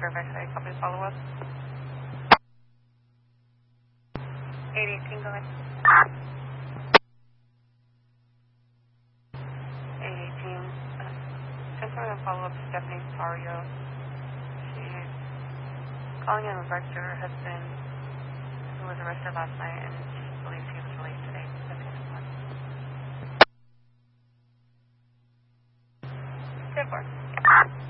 Fairfax, I copy the follow-up. 818, go ahead. 818, transfer and follow-up to Stephanie Fario. She's calling in regards to her husband who was arrested last night and she believes he was released today. 10-4.